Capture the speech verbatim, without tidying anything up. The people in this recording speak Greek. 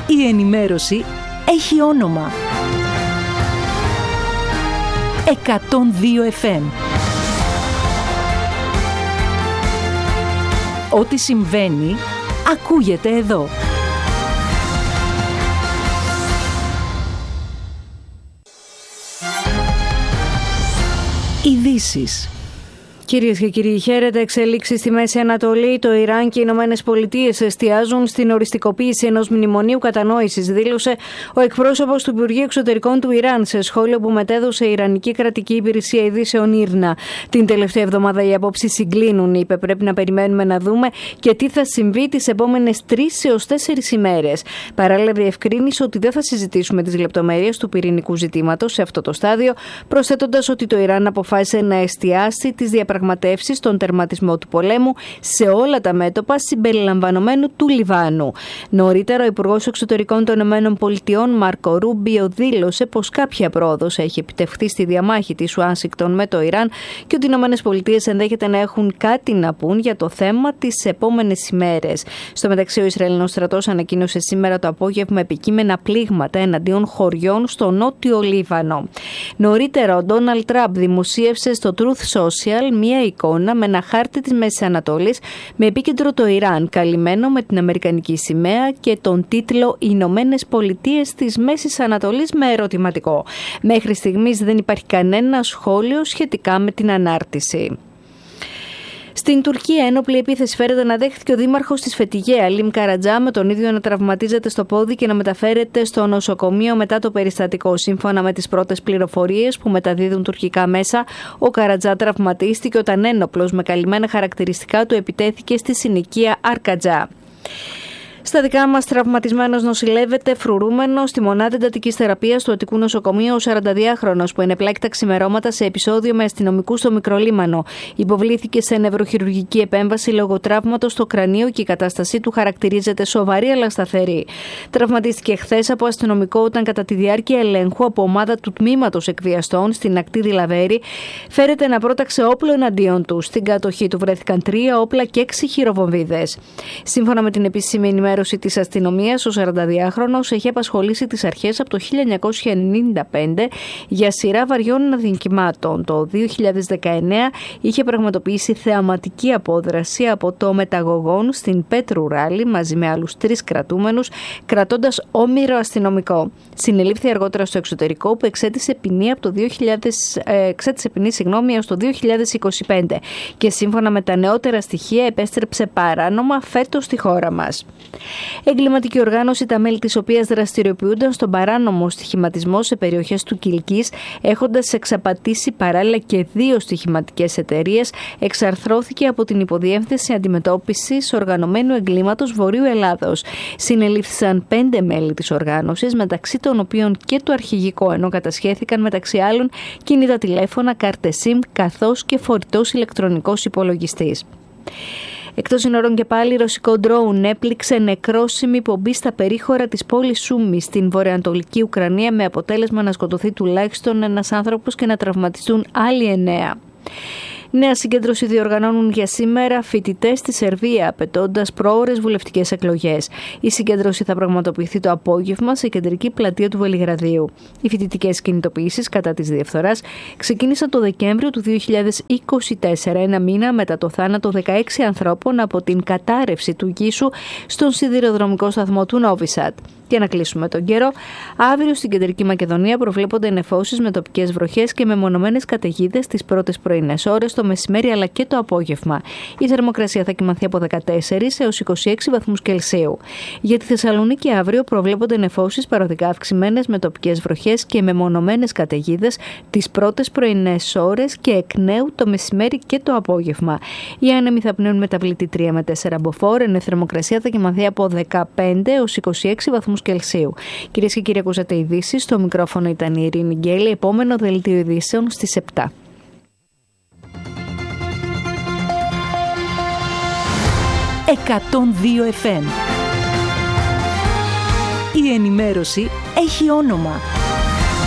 Η ενημέρωση έχει όνομα. εκατόν δύο εφ εμ. Ό,τι συμβαίνει, ακούγεται εδώ. Ειδήσεις. Κυρίες και κύριοι, χαίρετε. Εξελίξεις στη Μέση Ανατολή. Το Ιράν και οι Ηνωμένες Πολιτείες εστιάζουν στην οριστικοποίηση ενός μνημονίου κατανόησης, δήλωσε ο εκπρόσωπος του Υπουργείου Εξωτερικών του Ιράν σε σχόλιο που μετέδωσε η Ιρανική Κρατική Υπηρεσία Ειδήσεων Ήρνα. Την τελευταία εβδομάδα οι απόψεις συγκλίνουν, είπε. Πρέπει να περιμένουμε να δούμε και τι θα συμβεί τις επόμενες τρεις έως τέσσερις ημέρες. Παράλληλα, διευκρίνησε ότι δεν θα συζητήσουμε τις λεπτομέρειες του πυρηνικού ζητήματος σε αυτό το στάδιο, προσθέτοντας ότι το Ιράν αποφάσισε να εστιάσει τις διαπραγματεύσεις στον τερματισμό του πολέμου σε όλα τα μέτωπα συμπεριλαμβανομένου του Λιβάνου. Νωρίτερα, ο Υπουργός Εξωτερικών των ΗΠΑ, Μάρκο Ρούμπιο, δήλωσε πως κάποια πρόοδος έχει επιτευχθεί στη διαμάχη της Ουάσιγκτον με το Ιράν και ότι οι ΗΠΑ ενδέχεται να έχουν κάτι να πούν για το θέμα τις επόμενες ημέρες. Στο μεταξύ, ο Ισραηλινός στρατός ανακοίνωσε σήμερα το απόγευμα επικείμενα πλήγματα εναντίον χωριών στο νότιο Λίβανο. Νωρίτερα, ο Ντόναλντ Τραμπ δημοσίευσε στο Truth Social μία εικόνα με ένα χάρτη της Μέσης Ανατολής με επίκεντρο το Ιράν, καλυμμένο με την αμερικανική σημαία και τον τίτλο «Οι Ηνωμένες Πολιτείες της Μέσης Ανατολής» με ερωτηματικό. Μέχρι στιγμής δεν υπάρχει κανένα σχόλιο σχετικά με την ανάρτηση. Στην Τουρκία, ένοπλη επίθεση φέρεται να δέχθηκε ο δήμαρχος της Φετιγέ, Αλίμ Καρατζά, με τον ίδιο να τραυματίζεται στο πόδι και να μεταφέρεται στο νοσοκομείο μετά το περιστατικό. Σύμφωνα με τις πρώτες πληροφορίες που μεταδίδουν τουρκικά μέσα, ο Καρατζά τραυματίστηκε όταν ένοπλος με καλυμμένα χαρακτηριστικά του επιτέθηκε στη συνοικία Αρκατζά. Στα δικά μας, τραυματισμένος νοσηλεύεται φρουρούμενος στη μονάδα εντατικής θεραπείας του Αττικού Νοσοκομείου ο σαρανταδυάχρονος που ενεπλάκη τα ξημερώματα σε επεισόδιο με αστυνομικούς στο Μικρολίμανο. Υποβλήθηκε σε νευροχειρουργική επέμβαση λόγω τραύματος στο κρανίο και η κατάστασή του χαρακτηρίζεται σοβαρή αλλά σταθερή. Τραυματίστηκε χθες από αστυνομικό όταν κατά τη διάρκεια ελέγχου από ομάδα του τμήματος εκβιαστών στην ακτή Δηλαβέρη φέρεται να πρόταξε όπλο εναντίον του. Στην κατοχή του βρέθηκαν τρία όπλα και έξι χειροβομβίδες. Σύμφωνα με την επίσημη ενημέρωση της αστυνομίας, ο σαρανταδυάχρονος έχει απασχολήσει τις αρχές από το χίλια εννιακόσια ενενήντα πέντε για σειρά βαριών αδικημάτων. Το δύο χιλιάδες δεκαεννέα είχε πραγματοποιήσει θεαματική απόδραση από το μεταγωγόν στην Πέτρου Ράλη μαζί με άλλους τρεις κρατούμενους, κρατώντας όμηρο αστυνομικό. Συνελήφθη αργότερα στο εξωτερικό που εξέτησε ποινή, από το δύο χιλιάδες, ε, εξέτησε ποινή συγγνώμη, έως το δύο χιλιάδες είκοσι πέντε και σύμφωνα με τα νεότερα στοιχεία επέστρεψε παράνομα φέτος στη χώρα μας. Εγκληματική οργάνωση, τα μέλη της οποίας δραστηριοποιούνταν στον παράνομο στοιχηματισμό σε περιοχές του Κιλκής, έχοντας εξαπατήσει παράλληλα και δύο στοιχηματικές εταιρείες, εξαρθρώθηκε από την Υποδιεύθυνση Αντιμετώπισης Οργανωμένου Εγκλήματος Βορείου Ελλάδος. Συνελήφθησαν πέντε μέλη της οργάνωσης, μεταξύ των οποίων και το αρχηγικό, ενώ κατασχέθηκαν μεταξύ άλλων κινητά τηλέφωνα, κάρτες SIM καθώς και φορητός ηλεκτρονικός υπολογιστής. Εκτός συνόρων και πάλι, ρωσικό ντρόουν έπληξε νεκρόσιμη πομπή στα περίχωρα της πόλης Σούμι στην βορειοανατολική Ουκρανία, με αποτέλεσμα να σκοτωθεί τουλάχιστον ένας άνθρωπος και να τραυματιστούν άλλοι εννέα. Νέα συγκέντρωση διοργανώνουν για σήμερα φοιτητές στη Σερβία, απαιτώντας προώρες βουλευτικές εκλογές. Η συγκέντρωση θα πραγματοποιηθεί το απόγευμα σε κεντρική πλατεία του Βελιγραδίου. Οι φοιτητικές κινητοποιήσεις κατά της διαφθοράς ξεκίνησαν το Δεκέμβριο του δύο χιλιάδες είκοσι τέσσερα, ένα μήνα μετά το θάνατο δεκαέξι ανθρώπων από την κατάρρευση του γίσου στον σιδηροδρομικό σταθμό του Νόβι-Σαντ. Για να κλείσουμε τον καιρό, αύριο στην Κεντρική Μακεδονία προβλέπονται νεφώσεις με τοπικές βροχές και μεμονωμένες καταιγίδες τις πρώτες πρωινές ώρες, το μεσημέρι αλλά και το απόγευμα. Η θερμοκρασία θα κυμανθεί από δεκατέσσερις έως είκοσι έξι βαθμούς Κελσίου. Για τη Θεσσαλονίκη αύριο προβλέπονται νεφώσεις παροδικά αυξημένες με τοπικές βροχές και μεμονωμένες καταιγίδες τις πρώτες πρωινές ώρες και εκ νέου το μεσημέρι και το απόγευμα. Οι άνεμοι θα πνέουν μεταβλητή τρία με τέσσερα μποφόρ, ενώ η θερμοκρασία θα κυμανθεί από δεκαπέντε έως είκοσι έξι βαθμούς Κελσίου. Κυρίες και κύριοι, ακούσατε ειδήσεις. Στο μικρόφωνο ήταν η Ειρήνη Γκέλη. Επόμενο δελτίο ειδήσεων στις επτά. εκατόν δύο εφ εμ. Η ενημέρωση έχει όνομα.